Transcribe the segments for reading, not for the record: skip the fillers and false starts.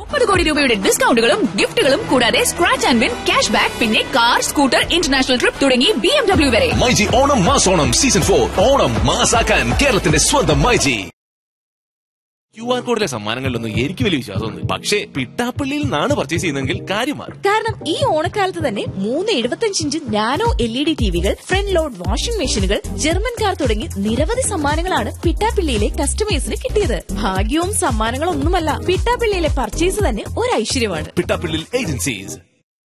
30 കോടി രൂപയുടെ ഡിസ്കൗണ്ടുകളും ഗിഫ്റ്റുകളും കൂടാതെ scratch and win cash back, പിന്നെ കാർ, സ്കൂട്ടർ, ഇന്റർനാഷണൽ ട്രിപ്പ് തുടങ്ങി BMW വരെ. മൈജി ഓണം മാസോണം സീസൺ 4 ഓണം മാസാക്കാൻ കേരളത്തിന്റെ സ്വന്തം മൈജി. QR കോഡിലെ സമ്മാനങ്ങളിലൊന്നും എനിക്ക് വലിയ വിശ്വാസമൊന്നും, പക്ഷേ പിട്ടാപ്പള്ളിയിൽ നിന്നാണ് പർച്ചേസ് ചെയ്യുന്നതെങ്കിൽ കാര്യം മാറും. കാരണം ഈ ഓണക്കാലത്ത് തന്നെ 3 75-ഇഞ്ച് nano LED ടിവികൾ, front load washing മെഷീനുകൾ, ജർമ്മൻ കാർ തുടങ്ങി നിരവധി സമ്മാനങ്ങളാണ് പിട്ടാപ്പള്ളിയിലെ കസ്റ്റമേഴ്സിന് കിട്ടിയത്. ഭാഗ്യവും സമ്മാനങ്ങളൊന്നുമല്ല, പിട്ടാപ്പള്ളിയിലെ പർച്ചേസ് തന്നെ ഒരു ഐശ്വര്യമാണ്. പിട്ടാപ്പള്ളിയിൽ ഏജൻസീസ്.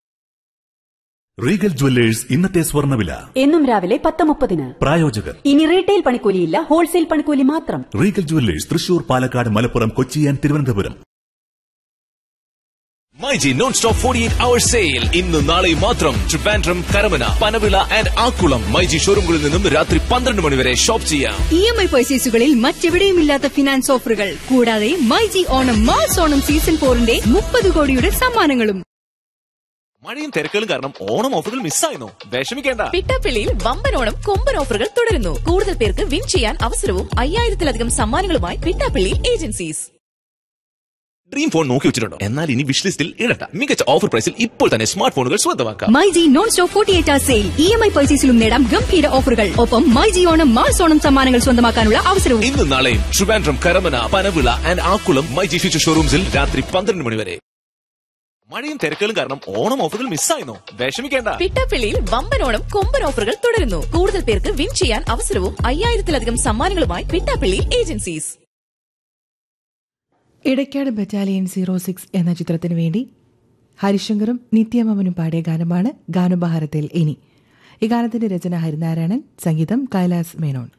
റീഗൽ ജുവല്ലേഴ്സ് ഇന്നത്തെ സ്വർണ്ണവില എന്നും രാവിലെ 10:30. പ്രായോജകർ ഇനി റീറ്റെയിൽ പണിക്കൂലിയില്ല, ഹോൾസെയിൽ പണിക്കൂലി മാത്രം. Regal jewellers Thrissur, Palakkad, Malappuram, Kochi and Thiruvananthapuram. MyG non stop 48 hours sale ഇന്നും നാളെയും മാത്രം. ട്രിവാൻഡ്രം, കരമന, പനവിള ആൻഡ് ആക്കുളം മൈജി ഷോറൂമുകളിൽ നിന്നും രാത്രി 12 മണി വരെ ഷോപ്പ് ചെയ്യാം. EMI പർച്ചേസുകളിൽ മറ്റെവിടെയുമില്ലാത്ത ഫിനാൻസ് ഓഫറുകൾ, കൂടാതെ മൈജി ഓണം മാസ് ഓണം സീസൺ 4-ന്റെ 30 കോടിയുടെ സമ്മാനങ്ങളും. മഴയും തിരക്കുകളും കാരണം ഓണം ഓഫറുകൾ മിസ്സായിരുന്നു. വിഷമിക്കേണ്ട, പിട്ടാപ്പള്ളിയിൽ വമ്പൻ ഓണം കൊമ്പൻ ഓഫറുകൾ തുടരുന്നു. കൂടുതൽ പേർക്ക് വിൻ ചെയ്യാൻ അവസരവും 5000-ലധികം സമ്മാനങ്ങളുമായി പിട്ടാപ്പള്ളി ഏജൻസീസ്. ഡ്രീം ഫോൺ നോക്കി വെച്ചിട്ടുണ്ടോ? എന്നാൽ ഇനി വിഷ് ലിസ്റ്റിൽ ഇടണ്ട. മികച്ച ഓഫർ പ്രൈസിൽ ഇപ്പോൾ തന്നെ സ്മാർട്ട് ഫോണുകൾ സ്വന്തമാക്കാം. MyG non stop 48 hours sale. EMI പർച്ചേസിലും നേടാം ഗംഭീര ഓഫറുകൾ. ഒപ്പം മൈജി ഓണം മാസ് ഓണം സമ്മാനങ്ങൾ സ്വന്തമാക്കാനുള്ള അവസരവും. ഇന്നും നാളെയും ട്രിവാൻഡ്രം, കരമന, പനവിള ആൻഡ് ആക്കുളം മൈജി ഫ്യൂച്ചർ ഷോറൂംസിൽ രാത്രി 12 മണി വരെ. മഴയും തിരക്കുകളും കാരണം ഓണം ഓഫറുകൾ മിസ്സായിരുന്നു. വിഷമിക്കേണ്ട, പിട്ടാപ്പള്ളിയിൽ വമ്പൻ ഓണം കൊമ്പൻ ഓഫറുകൾ തുടരുന്നു. കൂടുതൽ പേർക്ക് വിൻ ചെയ്യാൻ അവസരവും 5000-ലധികം സമ്മാനങ്ങളുമായി പിട്ടാപ്പള്ളി ഏജൻസീസ്. ഇടയ്ക്കാട് ബറ്റാലിയൻ 06 എന്ന ചിത്രത്തിനു വേണ്ടി ഹരിശങ്കറും നിത്യമമനും പാടിയ ഗാനമാണ് ഗാനോപഹാരത്തിൽ ഇനി. ഈ ഗാനത്തിന്റെ രചന ഹരിനാരായണൻ, സംഗീതം കൈലാസ് മേനോൻ.